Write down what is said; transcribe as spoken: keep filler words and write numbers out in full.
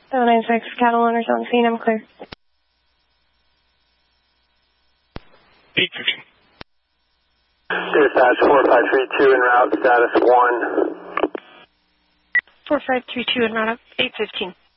seven nine six, cattle owners on scene, I'm clear. eight fifteen. Dispatch four five three two en route, status one. four five three two en route, eight fifteen.